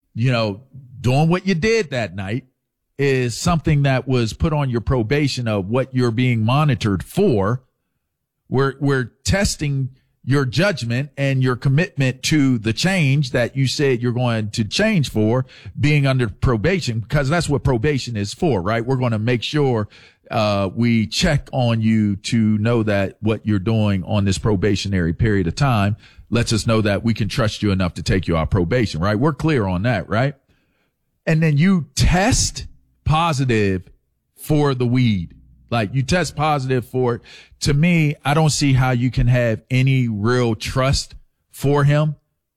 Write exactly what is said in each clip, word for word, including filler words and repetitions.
you know, doing what you did that night is something that was put on your probation of what you're being monitored for. We're, we're testing your judgment and your commitment to the change that you said you're going to change for being under probation, because that's what probation is for, right? We're going to make sure uh we check on you to know that what you're doing on this probationary period of time lets us know that we can trust you enough to take you off probation, right? We're clear on that, right? And then you test positive for the weed. Like, you test positive for it. To me, I don't see how you can have any real trust for him.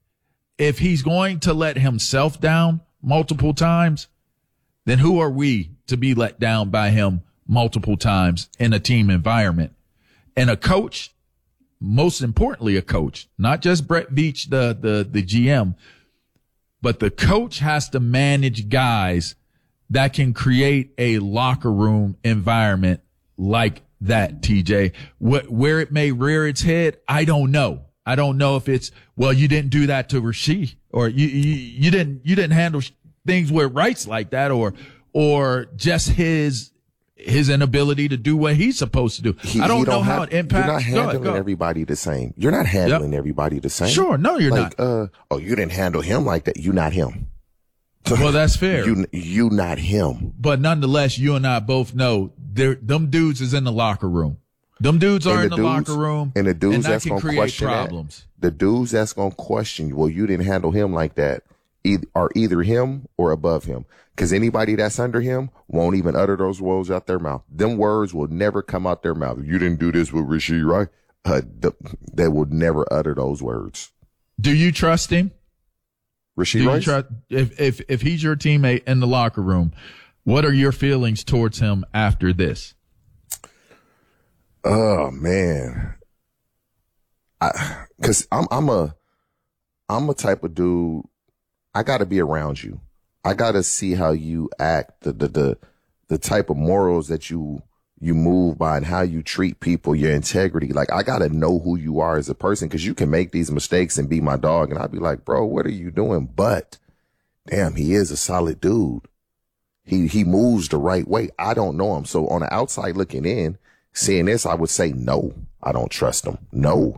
If he's going to let himself down multiple times, then who are we to be let down by him multiple times in a team environment? And a coach, most importantly, a coach, not just Brett Veach, the, the, the G M, but the coach has to manage guys that can create a locker room environment like that, T J. What, where it may rear its head, I don't know. I don't know if it's, well, you didn't do that to Rasheed, or you, you, you didn't, you didn't handle things with rights like that, or, or just his, his inability to do what he's supposed to do. He, I don't know don't how have, it impacts. You're not handling go ahead, go. everybody the same. You're not handling yep. everybody the same. Sure. No, you're like, not. Uh, oh, you didn't handle him like that. You're not him. Well, that's fair. You, you not him. But nonetheless, you and I both know there, them dudes is in the locker room. Them dudes are the in the dudes, locker room. And the dudes and that that's can going to create question problems. That, the dudes that's going to question you, well, you didn't handle him like that, either, are either him or above him. Because anybody that's under him won't even utter those words out their mouth. Them words will never come out their mouth. You didn't do this with Rasheed, right? Uh, the, they will never utter those words. Do you trust him? Rasheed Rice? Trust, if, if, if he's your teammate in the locker room, what are your feelings towards him after this? Oh man. I, cause I'm, I'm a, I'm a type of dude. I gotta be around you. I gotta see how you act, the, the, the, the type of morals that you, you move by and how you treat people, your integrity. Like, I gotta know who you are as a person, cause you can make these mistakes and be my dog. And I'd be like, bro, what are you doing? But damn, he is a solid dude. He, he moves the right way. I don't know him. So on the outside looking in, seeing this, I would say, no, I don't trust him. No,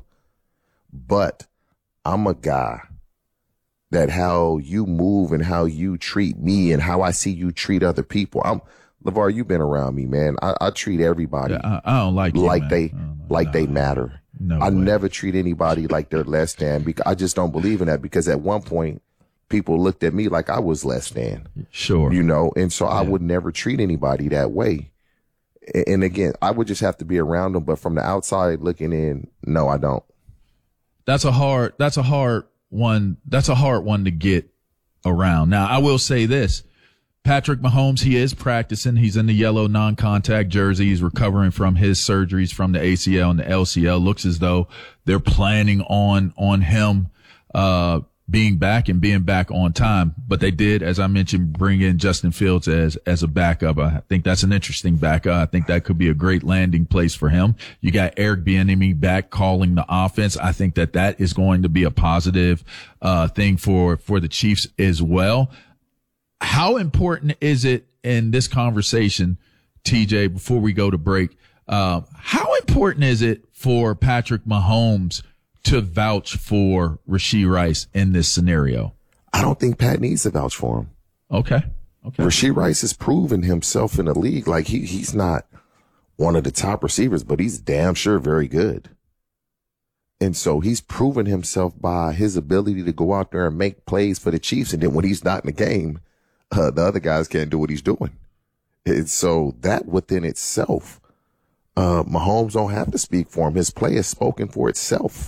but I'm a guy that how you move and how you treat me and how I see you treat other people. I'm, LeVar, you've been around me, man. I, I treat everybody yeah, I, I don't like you, like man. they like no, they matter. No I way. never treat anybody like they're less than, because I just don't believe in that, because at one point people looked at me like I was less than. Sure. You know, and so yeah. I would never treat anybody that way. And again, I would just have to be around them, but from the outside looking in, no, I don't. That's a hard, that's a hard one. That's a hard one to get around. Now, I will say this. Patrick Mahomes, he is practicing. He's in the yellow non-contact jersey. He's recovering from his surgeries from the A C L and the L C L. Looks as though they're planning on, on him, uh, being back and being back on time. But they did, as I mentioned, bring in Justin Fields as, as a backup. I think that's an interesting backup. I think that could be a great landing place for him. You got Eric Bieniemy back calling the offense. I think that that is going to be a positive, uh, thing for, for the Chiefs as well. How important is it in this conversation, T J, before we go to break, uh, how important is it for Patrick Mahomes to vouch for Rasheed Rice in this scenario? I don't think Pat needs to vouch for him. Okay. Okay. Rasheed Rice has proven himself in the league. Like, he, he's not one of the top receivers, but he's damn sure very good. And so he's proven himself by his ability to go out there and make plays for the Chiefs. And then when he's not in the game, uh, the other guys can't do what he's doing. And so that within itself, uh, Mahomes don't have to speak for him. His play is spoken for itself.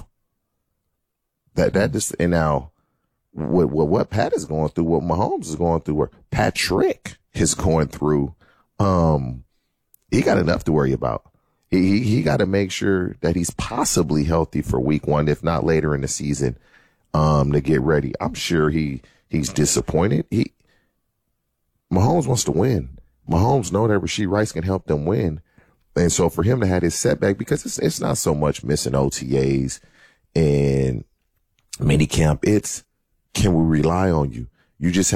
That, that just, and now what, what, what Pat is going through, what Mahomes is going through, or Patrick is going through, um, he got enough to worry about. He, he got to make sure that he's possibly healthy for week one, if not later in the season, um, to get ready. I'm sure he, he's disappointed. He, Mahomes wants to win. Mahomes know that Rasheed Rice can help them win. And so for him to have his setback, because it's, it's not so much missing O T As and minicamp, it's, can we rely on you? You just have